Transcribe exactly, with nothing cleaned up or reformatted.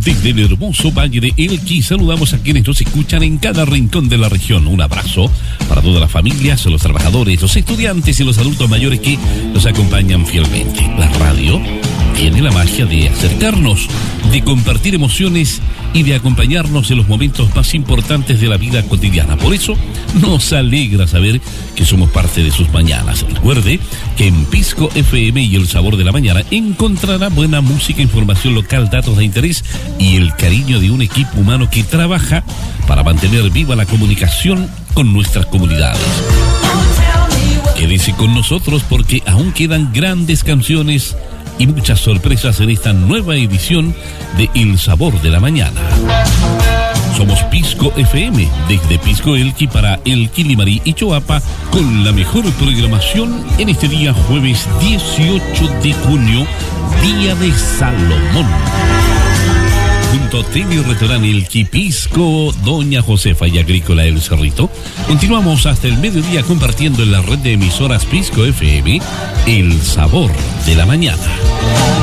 Desde el hermoso Valle de Elqui saludamos a quienes nos escuchan en cada rincón de la región. Un abrazo para todas las familias, los trabajadores, los estudiantes y los adultos mayores que nos acompañan fielmente. La radio tiene la magia de acercarnos, de compartir emociones y de acompañarnos en los momentos más importantes de la vida cotidiana. Por eso nos alegra saber que somos parte de sus mañanas. Recuerde que en Pisco F M y El Sabor de la Mañana encontrará buena música, información local, datos de interés y el cariño de un equipo humano que trabaja para mantener viva la comunicación con nuestras comunidades. Quédese con nosotros porque aún quedan grandes canciones y muchas sorpresas en esta nueva edición de El Sabor de la Mañana. Somos Pisco F M, desde Pisco Elqui para Elqui, Limarí y Choapa, con la mejor programación en este día jueves dieciocho de junio, Día de Salomón. Junto a Hotel y Restaurante Elqui, Pisco, Doña Josefa y Agrícola El Cerrito, continuamos hasta el mediodía compartiendo en la red de emisoras Pisco F M, El Sabor de la Mañana.